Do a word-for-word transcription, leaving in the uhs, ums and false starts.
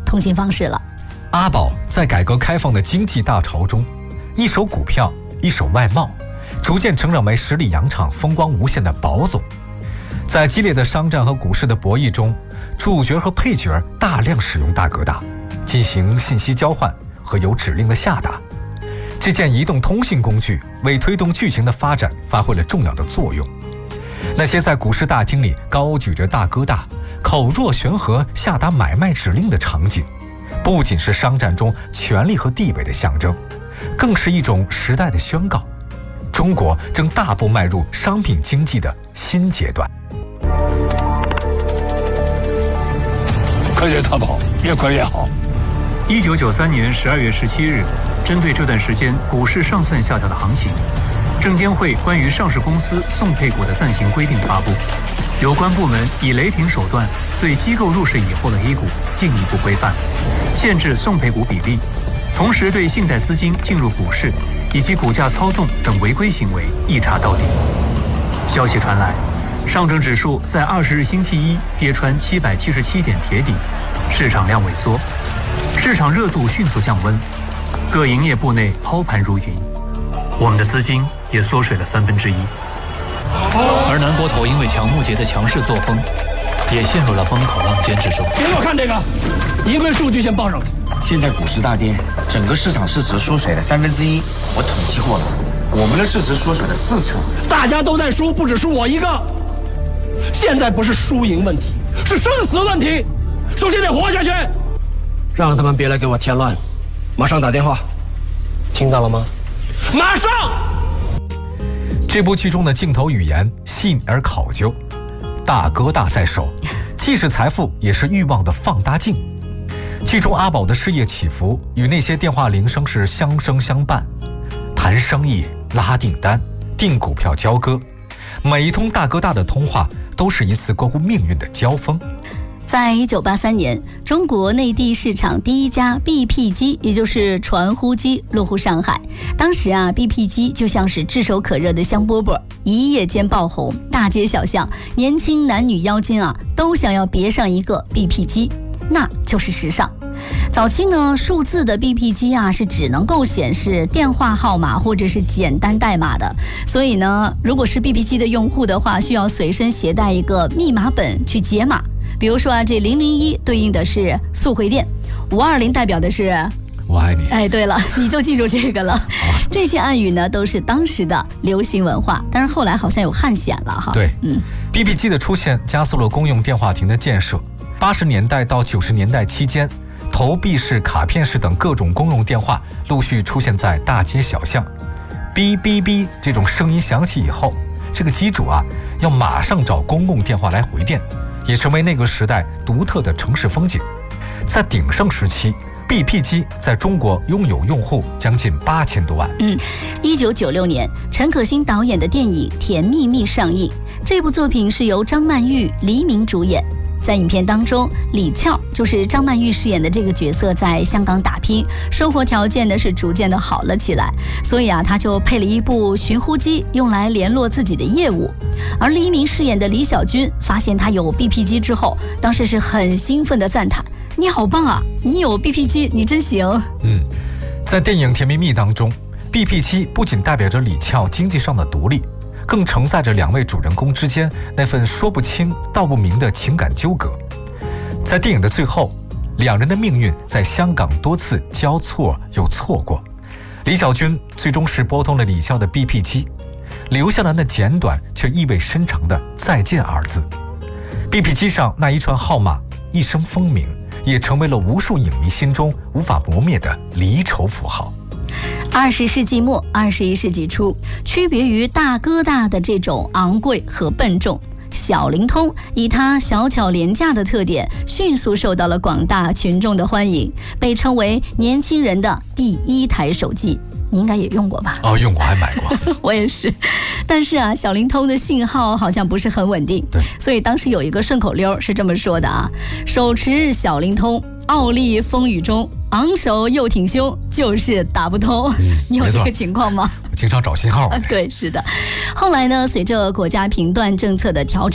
通信方式了。 阿宝在改革开放的经济大潮中，一手股票，一手外贸，逐渐成长为十里洋场风光无限的宝总。在激烈的商战和股市的博弈中，主角和配角大量使用大哥大，进行信息交换和有指令的下达。这件移动通信工具为推动剧情的发展发挥了重要的作用。那些在股市大厅里高举着大哥大，口若悬河下达买卖指令的场景，不仅是商战中权力和地位的象征，更是一种时代的宣告。中国正大步迈入商品经济的新阶段。 快点淘宝，越快越好。 一九九三年十二月十七日，针对这段时间股市上蹿下跳的行情，证监会关于上市公司送配股的暂行规定发布，有关部门以雷霆手段对机构入市以后的 A 股进一步规范，限制送配股比例，同时对信贷资金进入股市以及股价操纵等违规行为一查到底。消息传来，上证指数在二十日星期一跌穿七百七十七点铁底，市场量萎缩，市场热度迅速降温，各营业部内抛盘如云，我们的资金也缩水了三分之一。而南国投因为强木节的强势作风，也陷入了风口浪尖之中。 给我看这个，一个数据先报上来。 现在股市大跌，整个市场市值缩水了三分之一。我统计过了，我们的市值缩水了四成。 大家都在输，不只是我一个。现在不是输赢问题，是生死问题。首先得活下去。让他们别来给我添乱，马上打电话。听到了吗？马上！ 这部剧中的镜头语言细腻而考究，大哥大在手，既是财富也是欲望的放大镜。剧中阿宝的事业起伏与那些电话铃声是相生相伴，谈生意、拉订单、订股票、交割，每一通大哥大的通话都是一次关乎命运的交锋。 在一九八三年，中国内地市场第一家 B P 机，也就是传呼机落户上海。当时啊 ，B P 机就像是炙手可热的香饽饽，一夜间爆红，大街小巷，年轻男女妖精啊，都想要别上一个 B P 机，那就是时尚。早期呢，数字的 B P 机啊是只能够显示电话号码或者是简单代码的，所以呢，如果是 B P 机的用户的话，需要随身携带一个密码本去解码。比如说啊，这零零一对应的是速回电，五二零代表的是我爱你。 哎，对了，你就记住这个了。这些暗语呢，都是当时的流行文化，但是后来好像有汉显了哈。 对， 嗯 ，B P 机的出现加速了公用电话亭的建设。八十年代到九十年代期间，投币式、卡片式等各种公用电话陆续出现在大街小巷。哔哔哔这种声音响起以后，这个机主啊要马上找公共电话来回电，也成为那个时代独特的城市风景。在鼎盛时期 ，B P 机在中国拥有用户将近八千多万。 嗯，一九九六年，陈可辛导演的电影《甜蜜蜜》上映。这部作品是由张曼玉、黎明主演。在影片当中，李俏就是张曼玉饰演的这个角色，在香港打拼，生活条件呢是逐渐的好了起来，所以啊，他就配了一部寻呼机，用来联络自己的业务。而黎明饰演的李小军发现他有 B P 机之后，当时是很兴奋的赞叹：“你好棒啊，你有 B P 机，你真行。” 嗯，在电影《甜蜜蜜》当中 ，B P 机不仅代表着李俏经济上的独立，更承载着两位主人公之间那份说不清道不明的情感纠葛。在电影的最后，两人的命运在香港多次交错又错过。李小军最终是拨通了李俏的 B P 机，留下了那简短却意味深长的再见二字。B P 机上那一串号码，一声风鸣，也成为了无数影迷心中无法磨灭的离愁符号。 二十世纪末，二十一世纪初，区别于大哥大的这种昂贵和笨重，小灵通以它小巧廉价的特点，迅速受到了广大群众的欢迎，被称为年轻人的第一台手机。你应该也用过吧？ 哦，用过，还买过。 我也是，但是啊，小灵通的信号好像不是很稳定， 对， 所以当时有一个顺口溜是这么说的啊：手持小灵通，傲立风雨中，昂首又挺胸，就是打不通。嗯、你有这个情况吗？ 我经常找信号、 啊。对，是的。后来呢，随着国家频段政策的调整。